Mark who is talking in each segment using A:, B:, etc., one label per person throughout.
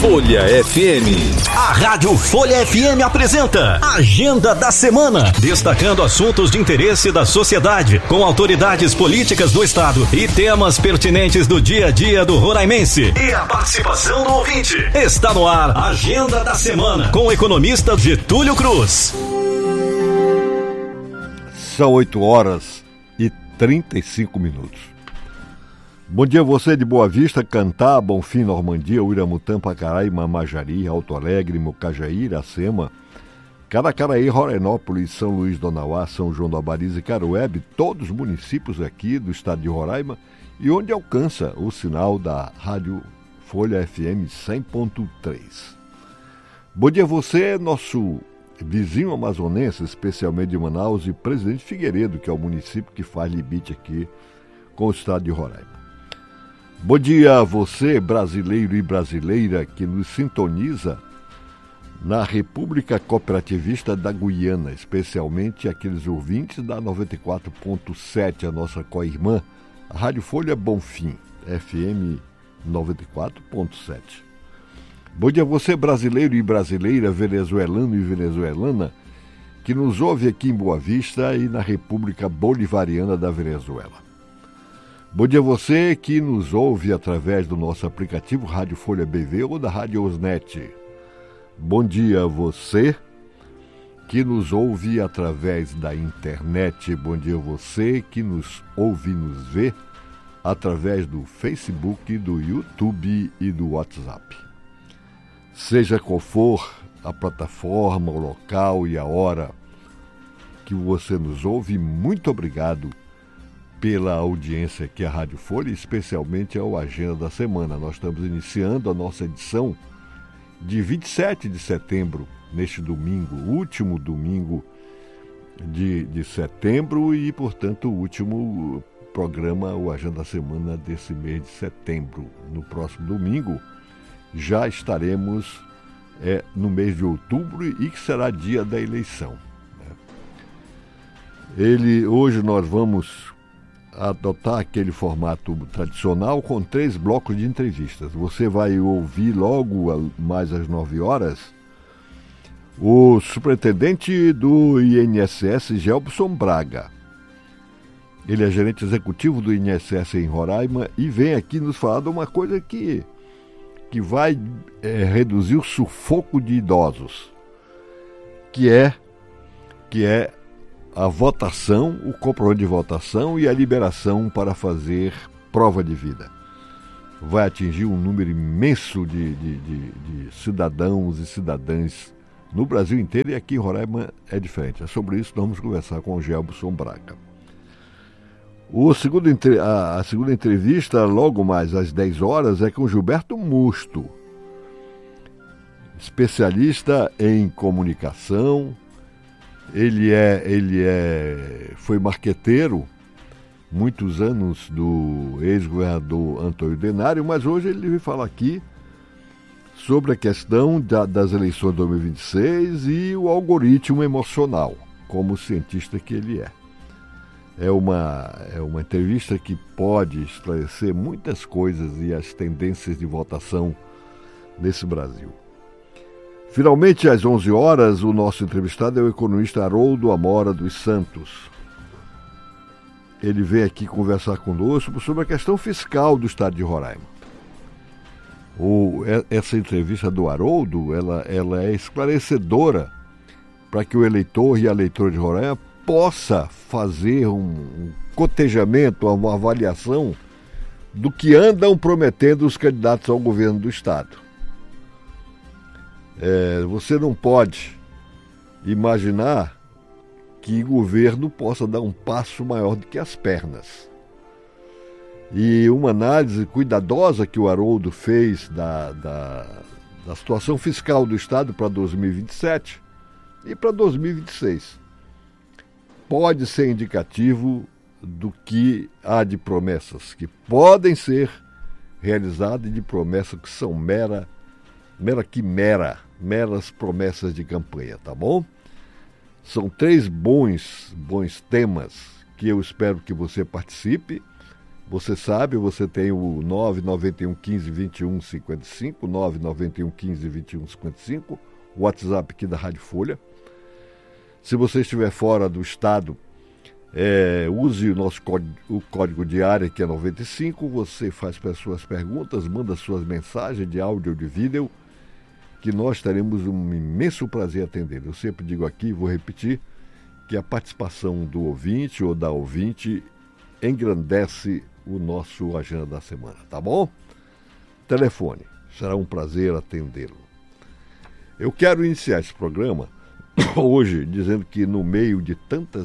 A: Folha FM.
B: A Rádio Folha FM apresenta Agenda da Semana, destacando assuntos de interesse da sociedade, com autoridades políticas do estado e temas pertinentes do dia a dia do roraimense. E a participação do ouvinte. Está no ar Agenda da Semana, com o economista Getúlio Cruz.
C: São 8h35. Bom dia você de Boa Vista, Cantá, Bonfim, Normandia, Uiramutã, Pacaraí, Mamajari, Alto Alegre, Mocajaí, Iracema, Caracaraí, Rorainópolis, São Luís do Nauá, São João do Abariz e Caruebe, todos os municípios aqui do estado de Roraima e onde alcança o sinal da Rádio Folha FM 100.3. Bom dia você, nosso vizinho amazonense, especialmente de Manaus, e Presidente Figueiredo, que é o município que faz limite aqui com o estado de Roraima. Bom dia a você, brasileiro e brasileira, que nos sintoniza na República Cooperativista da Guiana, especialmente aqueles ouvintes da 94.7, a nossa co-irmã, a Rádio Folha Bonfim, FM 94.7. Bom dia a você, brasileiro e brasileira, venezuelano e venezuelana, que nos ouve aqui em Boa Vista e na República Bolivariana da Venezuela. Bom dia a você que nos ouve através do nosso aplicativo Rádio Folha BV ou da Rádio Osnet. Bom dia a você que nos ouve através da internet. Bom dia a você que nos ouve e nos vê através do Facebook, do YouTube e do WhatsApp. Seja qual for a plataforma, o local e a hora que você nos ouve, muito obrigado pela audiência aqui à Rádio Folha, especialmente ao Agenda da Semana. Nós estamos iniciando a nossa edição de 27 de setembro, neste domingo, último domingo de setembro e, portanto, o último programa, o Agenda da Semana desse mês de setembro. No próximo domingo já estaremos no mês de outubro e que será dia da eleição. Hoje nós vamos adotar aquele formato tradicional com 3 blocos de entrevistas. Você vai ouvir logo mais às 9 horas o superintendente do INSS, Gelbson Braga. Ele é gerente executivo do INSS em Roraima e vem aqui nos falar de uma coisa que vai reduzir o sufoco de idosos, que é a votação, o comprovante de votação e a liberação para fazer prova de vida. Vai atingir um número imenso de cidadãos e cidadãs no Brasil inteiro e aqui em Roraima é diferente. É sobre isso que nós vamos conversar com o Gelbson Braga. A segunda entrevista, logo mais às 10 horas, é com Gilberto Musto, especialista em comunicação. Ele foi marqueteiro muitos anos do ex-governador Antônio Denário, mas hoje ele veio falar aqui sobre a questão das eleições de 2026 e o algoritmo emocional, como cientista que ele é. É uma entrevista que pode esclarecer muitas coisas e as tendências de votação nesse Brasil. Finalmente, às 11 horas, o nosso entrevistado é o economista Haroldo Amora dos Santos. Ele vem aqui conversar conosco sobre a questão fiscal do estado de Roraima. Essa entrevista do Haroldo, ela é esclarecedora para que o eleitor e a eleitora de Roraima possa fazer um cotejamento, uma avaliação do que andam prometendo os candidatos ao governo do estado. Você não pode imaginar que o governo possa dar um passo maior do que as pernas. E uma análise cuidadosa que o Haroldo fez da situação fiscal do estado para 2027 e para 2026 pode ser indicativo do que há de promessas que podem ser realizadas e de promessas que são meras promessas de campanha, tá bom? São 3 bons temas que eu espero que você participe Você sabe, você tem o 991 15 21 55, 991 15 21 55, o WhatsApp aqui da Rádio Folha. Se você estiver fora do estado, use o nosso código de área, que é 95, você faz suas perguntas, manda suas mensagens de áudio ou de vídeo, que nós teremos um imenso prazer em atender. Eu sempre digo aqui, vou repetir, que a participação do ouvinte ou da ouvinte engrandece o nosso Agenda da Semana, tá bom? Telefone, será um prazer atendê-lo. Eu quero iniciar esse programa hoje dizendo que no meio de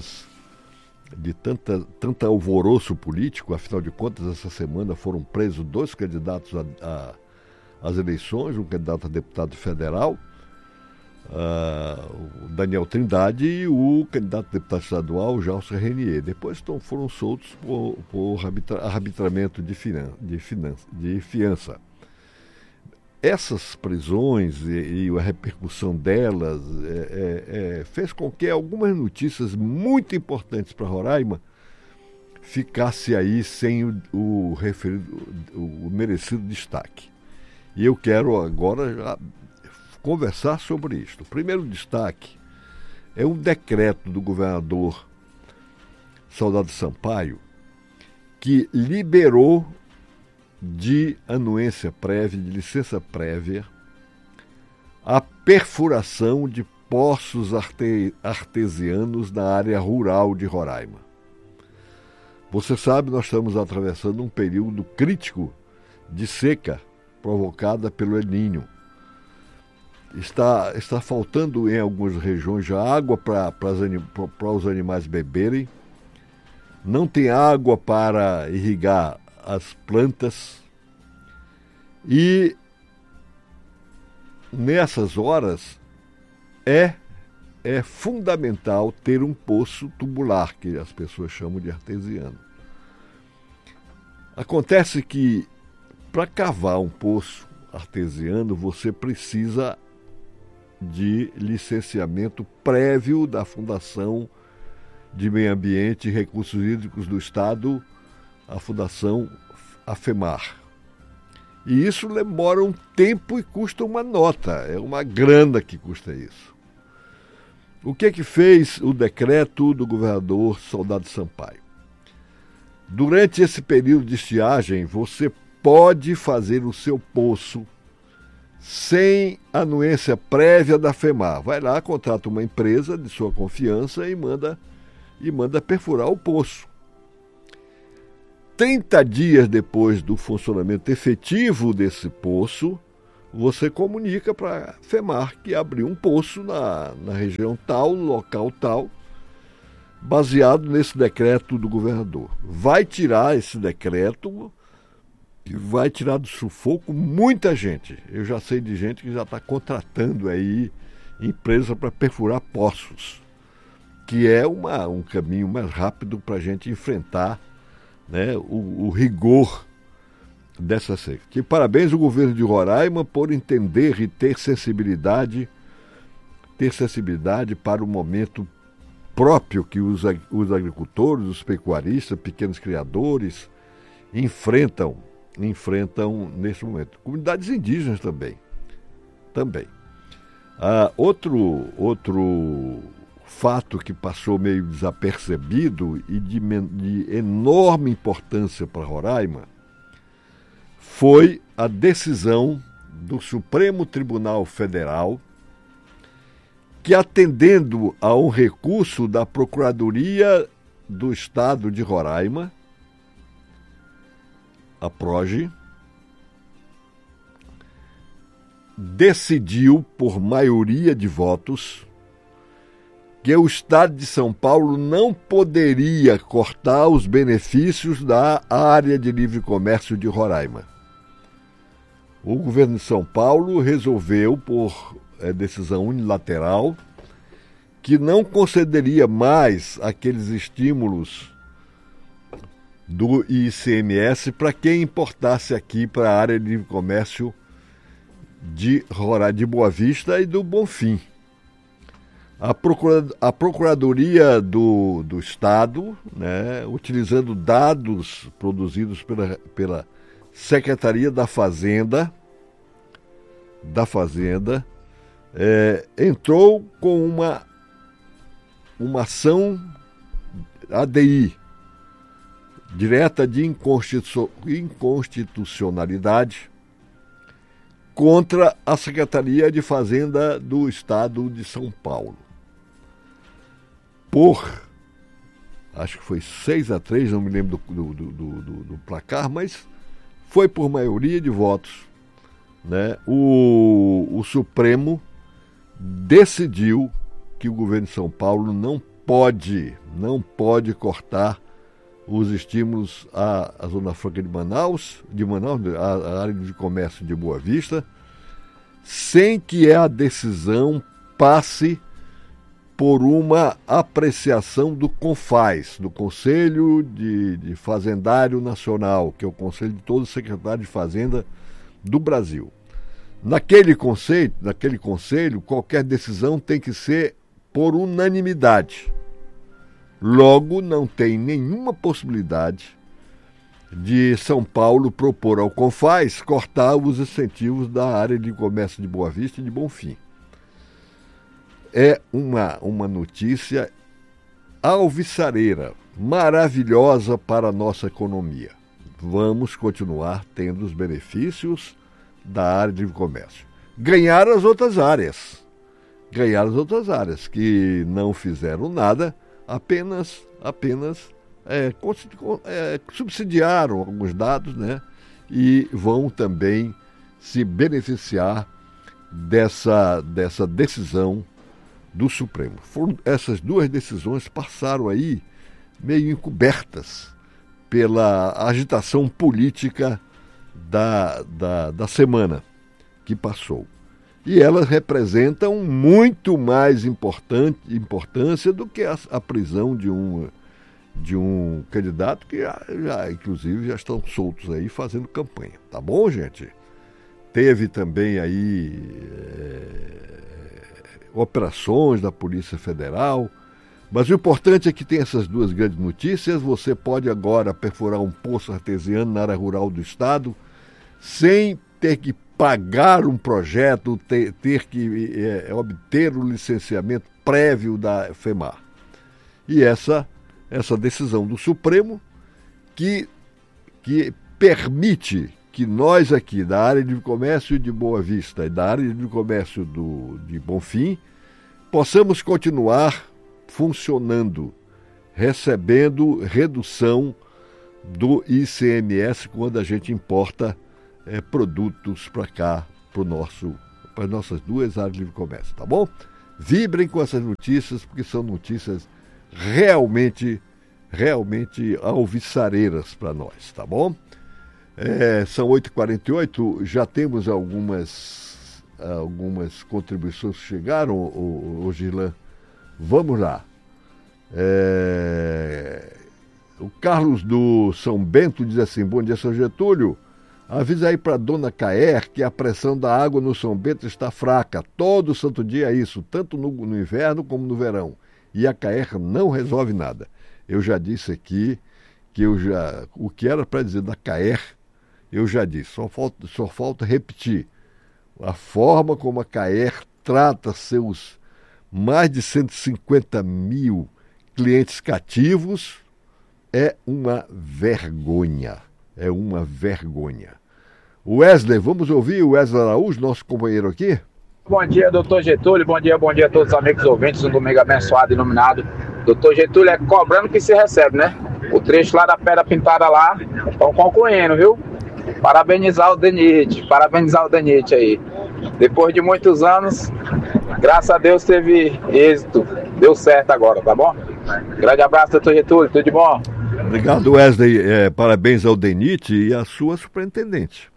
C: tanto alvoroço político, afinal de contas, essa semana foram presos 2 candidatos às eleições, um candidato a deputado federal, o Daniel Trindade, e o candidato a deputado estadual, o Gelson Renier. Depois foram soltos por arbitramento de fiança. Essas prisões e a repercussão delas fez com que algumas notícias muito importantes para Roraima ficasse aí sem o merecido destaque. E eu quero agora já conversar sobre isto. O primeiro destaque é um decreto do governador Soldado Sampaio, que liberou de anuência prévia, de licença prévia, a perfuração de poços artesianos na área rural de Roraima. Você sabe, nós estamos atravessando um período crítico de seca provocada pelo El Niño. Está faltando em algumas regiões já água para os animais beberem, não tem água para irrigar as plantas, e nessas horas é fundamental ter um poço tubular, que as pessoas chamam de artesiano. Acontece que para cavar um poço artesiano você precisa de licenciamento prévio da Fundação de Meio Ambiente e Recursos Hídricos do Estado, a Fundação AFEMAR. E isso demora um tempo e custa uma nota, é uma grana que custa isso. O que fez o decreto do governador Soldado Sampaio? Durante esse período de estiagem, você pode fazer o seu poço sem anuência prévia da FEMAR. Vai lá, contrata uma empresa de sua confiança e manda perfurar o poço. 30 dias depois do funcionamento efetivo desse poço, você comunica para a FEMAR que abriu um poço na região tal, no local tal, baseado nesse decreto do governador. Vai tirar esse decreto e vai tirar do sufoco muita gente. Eu já sei de gente que já está contratando aí empresa para perfurar poços, que é um caminho mais rápido para a gente enfrentar, né, o rigor dessa seca. E parabéns ao governo de Roraima por entender e ter sensibilidade para o momento próprio que os agricultores, os pecuaristas, pequenos criadores enfrentam nesse momento. Comunidades indígenas também. Outro fato que passou meio desapercebido e de enorme importância para Roraima foi a decisão do Supremo Tribunal Federal, que, atendendo a um recurso da Procuradoria do Estado de Roraima, a PROGE, decidiu por maioria de votos que o Estado de São Paulo não poderia cortar os benefícios da área de livre comércio de Roraima. O governo de São Paulo resolveu, por decisão unilateral, que não concederia mais aqueles estímulos do ICMS para quem importasse aqui para a área de livre comércio de Boa Vista e do Bonfim. A Procuradoria do Estado, né, utilizando dados produzidos pela Secretaria da Fazenda, entrou com uma ação ADI, direta de inconstitucionalidade, contra a Secretaria de Fazenda do Estado de São Paulo. Acho que foi 6-3, não me lembro do placar, mas foi por maioria de votos, né? O Supremo decidiu que o governo de São Paulo não pode cortar os estímulos à Zona Franca de Manaus, à área de comércio de Boa Vista, sem que a decisão passe por uma apreciação do CONFAZ, do Conselho de Fazendário Nacional, que é o conselho de todos os secretários de Fazenda do Brasil. Naquele conselho, qualquer decisão tem que ser por unanimidade. Logo, não tem nenhuma possibilidade de São Paulo propor ao CONFAZ cortar os incentivos da área de comércio de Boa Vista e de Bonfim. É uma notícia alvissareira, maravilhosa para a nossa economia. Vamos continuar tendo os benefícios da área de comércio. Ganhar as outras áreas que não fizeram nada, apenas subsidiaram alguns dados, né? E vão também se beneficiar dessa decisão do Supremo. Essas duas decisões passaram aí meio encobertas pela agitação política da semana que passou. E elas representam muito mais importância do que a prisão de um candidato que inclusive já estão soltos aí fazendo campanha. Tá bom, gente? Teve também aí operações da Polícia Federal, mas o importante é que tem essas duas grandes notícias. Você pode agora perfurar um poço artesiano na área rural do estado sem ter que pagar um projeto, ter que obter o licenciamento prévio da FEMAR. E essa decisão do Supremo que permite que nós aqui da área de comércio de Boa Vista e da área de comércio de Bonfim possamos continuar funcionando, recebendo redução do ICMS quando a gente importa produtos para cá, para as nossas duas áreas de comércio, tá bom? Vibrem com essas notícias, porque são notícias realmente alvissareiras para nós, tá bom? São 8h48, já temos algumas contribuições que chegaram, o Gilan. Vamos lá. O Carlos do São Bento diz assim: bom dia, São Getúlio. Avisa aí para a dona Caer que a pressão da água no São Bento está fraca. Todo santo dia é isso, tanto no inverno como no verão. E a Caer não resolve nada. Eu já disse aqui que o que era para dizer da Caer, eu já disse. Só falta repetir. A forma como a Caer trata seus mais de 150 mil clientes cativos é uma vergonha. É uma vergonha. Wesley, vamos ouvir o Wesley Araújo, nosso companheiro aqui?
D: Bom dia, doutor Getúlio. Bom dia a todos os amigos ouvintes do Domingo Abençoado e Iluminado. Doutor Getúlio, é cobrando que se recebe, né? O trecho lá da Pedra Pintada lá, estão concluindo, viu? Parabenizar o Denit aí. Depois de muitos anos, graças a Deus teve êxito. Deu certo agora, tá bom? Grande abraço, doutor Getúlio. Tudo de bom?
C: Obrigado, Wesley. Parabéns ao Denit e à sua superintendente.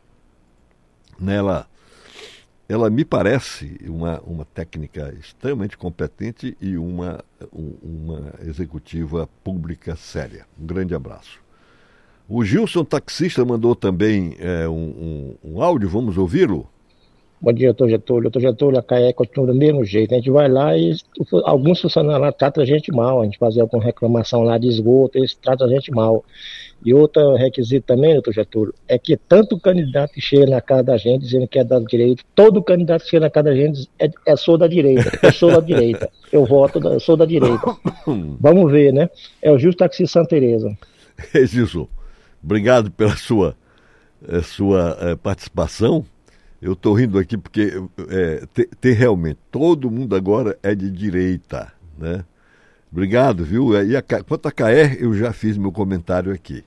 C: Ela me parece uma técnica extremamente competente e uma executiva pública séria. Um grande abraço. O Gilson Taxista mandou também um áudio, vamos ouvi-lo?
E: Bom dia, doutor Getúlio. Doutor Getúlio, a CAE continua do mesmo jeito. A gente vai lá e alguns funcionários lá tratam a gente mal. A gente faz alguma reclamação lá de esgoto, eles tratam a gente mal. E outro requisito também, doutor Getúlio, é que tanto candidato que chega na casa da gente dizendo que é da direita, todo candidato que chega na casa da gente sou da direita, eu sou da direita, eu sou da direita. Vamos ver, né? É o Justo Taxi Santa Teresa.
C: Gilson, obrigado pela sua participação. Eu estou rindo aqui porque tem realmente, todo mundo agora é de direita, né? Obrigado, viu? Quanto a CAER, eu já fiz meu comentário aqui.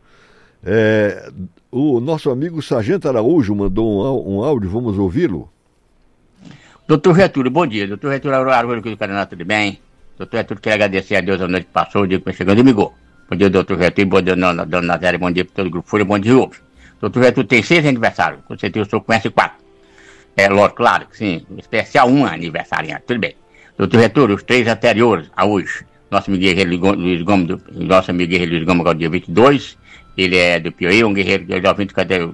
C: O nosso amigo Sargento Araújo mandou um áudio, vamos ouvi-lo?
F: Doutor Getúlio, bom dia. Doutor Getúlio Araújo aqui do Paraná, tudo bem? Doutor Getúlio, quero agradecer a Deus a noite que passou, o dia que foi chegando e migou. Bom dia, doutor Getúlio, bom dia, dona Nazária, bom dia para todo o Grupo Folha, bom dia, outros. Doutor Getúlio tem 6 aniversários, com certeza o senhor conhece 4. Lógico, claro que sim, especial 1 aniversariante, tudo bem. Doutor Getúlio, os 3 anteriores a hoje, nosso amigo guerreiro Luiz Gomes, agora dia 22, ele é do Piauí, um guerreiro, ele é ouvinte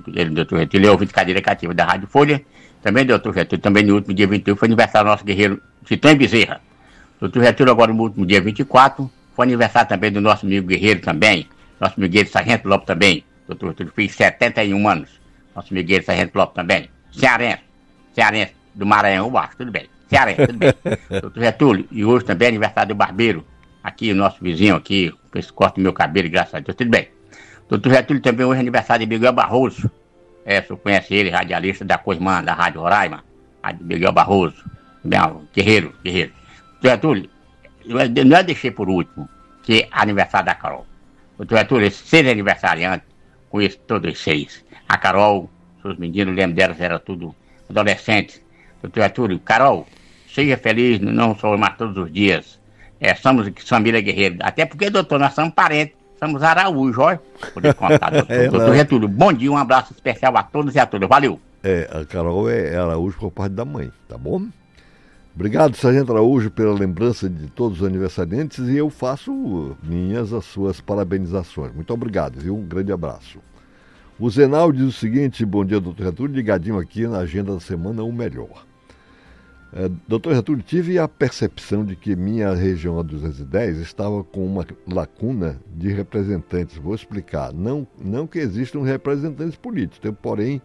F: de cadeira cativa da Rádio Folha. Também, doutor Getúlio, também no último dia 21 foi aniversário do nosso guerreiro Titã Bezerra. Doutor Getúlio, agora no último dia 24, foi aniversário também do nosso amigo guerreiro também, nosso amigo guerreiro Sargento Lopes também. Doutor Getúlio fez 71 anos, nosso amigo guerreiro Sargento Lopes também. Cearense, do Maranhão, eu acho, tudo bem. Cearense, tudo bem. Doutor Getúlio, e hoje também é aniversário do Barbeiro, aqui, o nosso vizinho aqui, esse corta meu cabelo, graças a Deus, tudo bem. Doutor Getúlio, também hoje é aniversário de Miguel Barroso. O senhor conhece ele, radialista da Coismã, da Rádio Roraima, Miguel Barroso, guerreiro. Doutor Getúlio, eu não deixei por último, que é aniversário da Carol. Doutor Getúlio, esses 6 aniversariantes, conheço todos os 6. A Carol, seus meninos, lembro delas, era tudo adolescentes. Doutor Getúlio, Carol, seja feliz, não sou mais todos os dias. Somos família guerreira. Até porque, doutor, nós somos parentes. Somos Araújo, olha. Poder contar, doutor. Doutor Getúlio, bom dia, um abraço especial a todos e a todas. Valeu.
C: A Carol é Araújo por parte da mãe, tá bom? Obrigado, Sargento Araújo, pela lembrança de todos os aniversariantes, e eu faço as suas parabenizações. Muito obrigado, viu? Um grande abraço. O Zenal diz o seguinte: bom dia, doutor Getúlio, ligadinho aqui na agenda da semana, o melhor. Doutor Getúlio, tive a percepção de que minha região a 210 estava com uma lacuna de representantes. Vou explicar. Não que existam representantes políticos, porém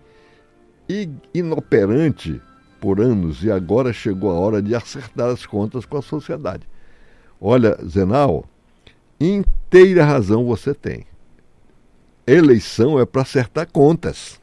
C: inoperante por anos, e agora chegou a hora de acertar as contas com a sociedade. Olha, Zenal, inteira razão você tem. Eleição é para acertar contas.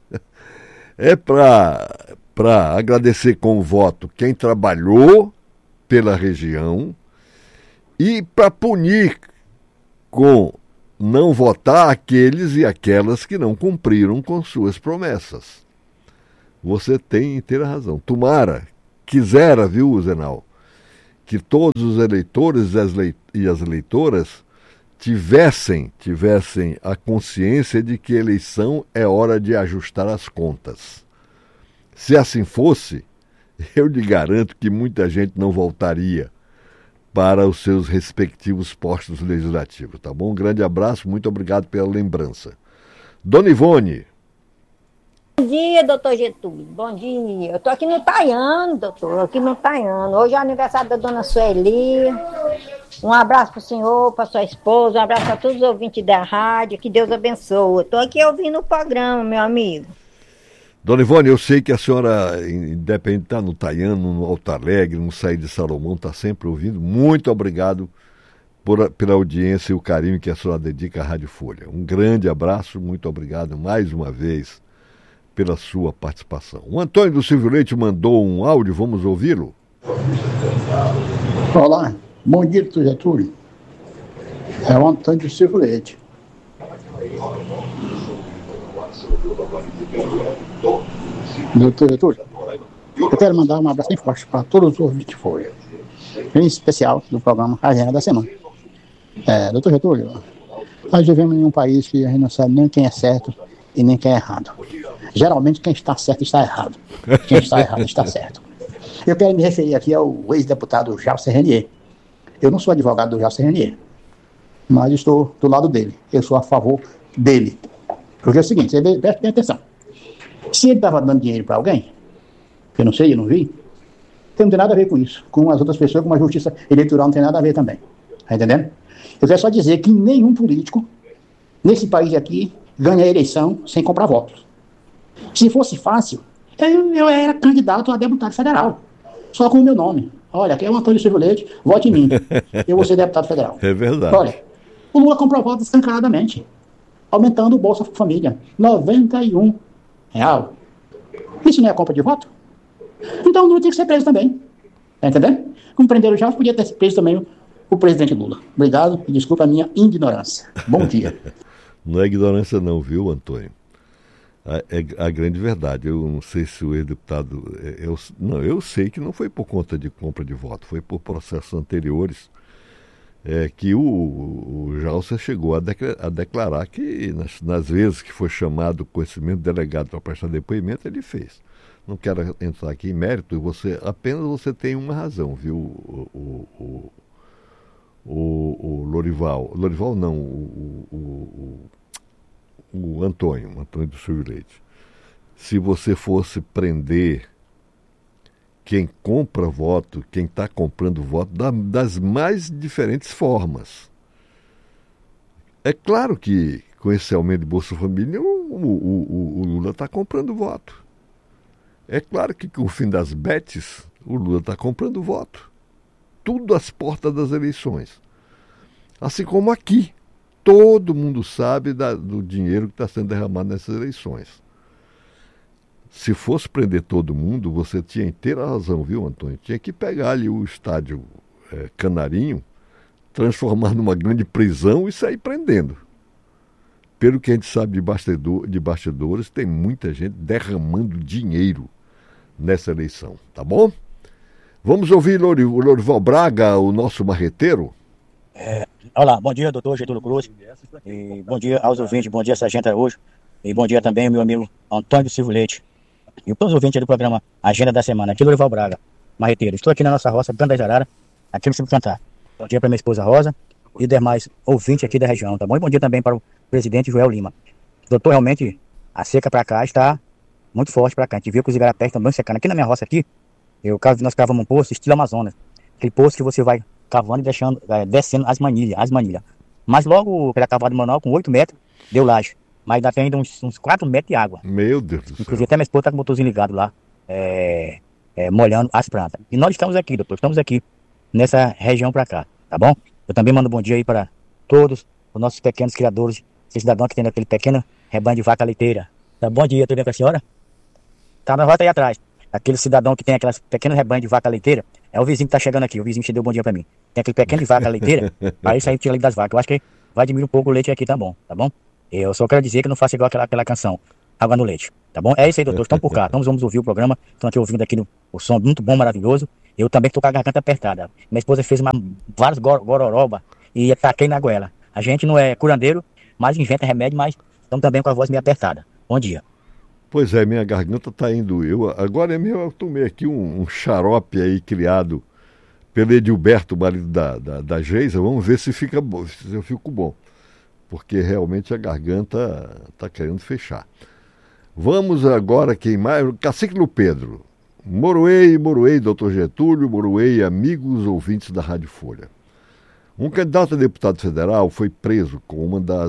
C: É para agradecer com o voto quem trabalhou pela região e para punir com não votar aqueles e aquelas que não cumpriram com suas promessas. Você tem inteira razão. Tomara, quisera, viu, Zenal, que todos os eleitores e as eleitoras tivessem a consciência de que eleição é hora de ajustar as contas. Se assim fosse, eu lhe garanto que muita gente não voltaria para os seus respectivos postos legislativos, tá bom? Um grande abraço, muito obrigado pela lembrança. Dona Ivone.
G: Bom dia, doutor Getúlio. Bom dia. Eu tô aqui no Taiano, doutor, aqui no Taiano. Hoje é aniversário da dona Sueli. Um abraço pro senhor, pra sua esposa, um abraço a todos os ouvintes da rádio, que Deus abençoe. Tô aqui ouvindo o programa, meu amigo.
C: Dona Ivone, eu sei que a senhora, independente de estar no Taiano, no Alto Alegre, no Saí de Salomão, está sempre ouvindo. Muito obrigado pela audiência e o carinho que a senhora dedica à Rádio Folha. Um grande abraço, muito obrigado mais uma vez pela sua participação. O Antônio do Silvio Leite mandou um áudio, vamos ouvi-lo?
H: Olá, bom dia, doutor Getúlio. É o Antônio do Silvio Leite. Doutor Getúlio, eu quero mandar um abraço bem forte para todos os ouvintes de Folha, em especial do programa Agenda da Semana. Doutor Getúlio, nós vivemos em um país que a gente não sabe nem quem é certo e nem quem é errado. Geralmente quem está certo está errado, quem está errado está certo. Eu quero me referir aqui ao ex-deputado Gelson Renier. Eu não sou advogado do Gelson Renier, mas estou do lado dele, eu sou a favor dele. Porque é o seguinte, preste bem atenção. Se ele estava dando dinheiro para alguém, eu não sei, eu não vi, não tem nada a ver com isso. Com as outras pessoas, com a justiça eleitoral não tem nada a ver também. Tá entendendo? Eu quero só dizer que nenhum político nesse país aqui ganha eleição sem comprar votos. Se fosse fácil, eu era candidato a deputado federal, só com o meu nome. Olha, aqui é o Antônio Silvio Leite, vote em mim. Eu vou ser deputado federal.
C: É verdade.
H: Olha, o Lula comprou votos escancaradamente, aumentando o Bolsa Família, R$91. Isso não é compra de voto? Então o Lula tinha que ser preso também. Tá entendendo? Como prenderam já, podia ter preso também o presidente Lula. Obrigado e desculpa a minha ignorância. Bom dia.
C: Não é ignorância não, viu, Antônio? É a grande verdade. Eu não sei se o ex-deputado... eu sei que não foi por conta de compra de voto, foi por processos anteriores que o Jalcer chegou a declarar que nas vezes que foi chamado com esse mesmo delegado para prestar depoimento, ele fez. Não quero entrar aqui em mérito, apenas você tem uma razão, viu, o Lorival. Lorival não, o Antônio do Silvio Leite. Se você fosse prender quem compra voto, quem está comprando voto, das mais diferentes formas. É claro que com esse aumento de Bolsa Família, o Lula está comprando voto. É claro que com o fim das bets, o Lula está comprando voto. Tudo às portas das eleições. Assim como aqui. Todo mundo sabe do dinheiro que está sendo derramado nessas eleições. Se fosse prender todo mundo, você tinha inteira razão, viu, Antônio? Tinha que pegar ali o estádio Canarinho, transformar numa grande prisão e sair prendendo. Pelo que a gente sabe de bastidores, tem muita gente derramando dinheiro nessa eleição, tá bom? Vamos ouvir o Lorival Braga, o nosso marreteiro?
I: Olá, bom dia, doutor Getúlio Cruz. E bom dia aos ouvintes, bom dia, Sargento Araújo. E bom dia também ao meu amigo Antônio Silvio Leite. E todos os ouvintes do programa Agenda da Semana, aqui Lorival Braga, marreteiro. Estou aqui na nossa roça, Canto da Jarara, aqui no Silvio Cantar. Bom dia para minha esposa Rosa e demais ouvintes aqui da região, tá bom? E bom dia também para o presidente Joel Lima. Doutor, realmente, a seca para cá está muito forte para cá. A gente viu que os igarapés estão bem secando. Aqui na minha roça aqui, nós cavamos um poço estilo Amazonas. Aquele poço que você vai cavando e descendo as manilhas. Mas logo, pela cavada manual, com 8 metros, deu laje. Mas ainda tem uns 4 metros de água.
C: Meu Deus do céu.
I: Inclusive até minha esposa está com o motorzinho ligado lá, molhando as plantas. E nós estamos aqui, doutor, nessa região para cá, tá bom? Eu também mando um bom dia aí para todos os nossos pequenos criadores, esse cidadão que tem aquele pequeno rebanho de vaca leiteira. Tá, bom dia, tudo bem com a senhora? Tá na rota aí atrás. Aquele cidadão que tem aquelas pequenas rebanhos de vaca leiteira, é o vizinho que tá chegando aqui, o vizinho que deu bom dia para mim. Tem aquele pequeno de vaca leiteira, aí saiu tira leite das vacas. Eu acho que vai diminuir um pouco o leite aqui, tá bom? Tá bom? Eu só quero dizer que não faça igual aquela canção, Água no Leite, tá bom? É isso aí, doutor, estamos por cá, vamos ouvir o programa, estão aqui ouvindo aqui o som muito bom, maravilhoso. Eu também estou com a garganta apertada. Minha esposa fez vários gororoba e ataquei na goela. A gente não é curandeiro, mas inventa remédio, mas estamos também com a voz meio apertada. Bom dia.
C: Pois é, minha garganta está indo. Agora mesmo eu tomei aqui um xarope aí criado pelo Edilberto, marido da Geisa. Vamos ver se eu fico bom. Porque realmente a garganta está querendo fechar. Vamos agora, quem mais? Cacique no Pedro. Moroei, doutor Getúlio, Moroei, amigos ouvintes da Rádio Folha. Um candidato a deputado federal foi preso com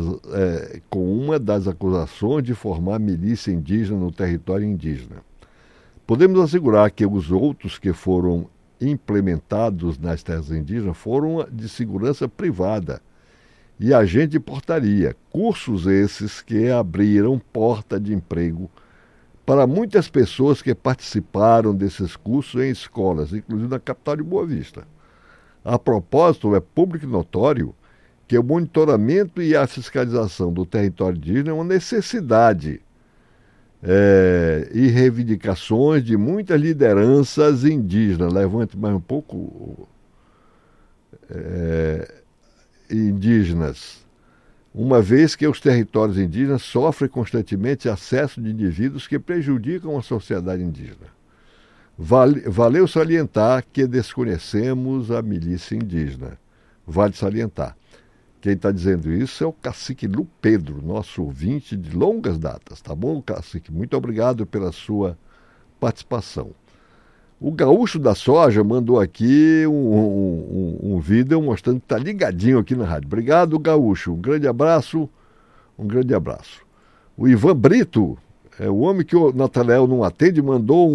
C: uma das acusações de formar milícia indígena no território indígena. Podemos assegurar que os outros que foram implementados nas terras indígenas foram de segurança privada e agente de portaria, cursos esses que abriram porta de emprego para muitas pessoas que participaram desses cursos em escolas, inclusive na capital de Boa Vista. A propósito, é público e notório que o monitoramento e a fiscalização do território indígena é uma necessidade e reivindicações de muitas lideranças indígenas. Levante mais um pouco indígenas, uma vez que os territórios indígenas sofrem constantemente acesso de indivíduos que prejudicam a sociedade indígena. Valeu salientar que desconhecemos a milícia indígena. Vale salientar. Quem está dizendo isso é o cacique Lu Pedro, nosso ouvinte de longas datas. Tá bom, cacique? Muito obrigado pela sua participação. O Gaúcho da Soja mandou aqui um vídeo mostrando que está ligadinho aqui na rádio. Obrigado, Gaúcho. Um grande abraço. Um grande abraço. O Ivan Brito, o homem que o Natanael não atende, mandou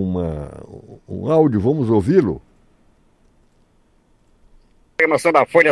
C: um áudio. Vamos ouvi-lo?
J: Programação da Folha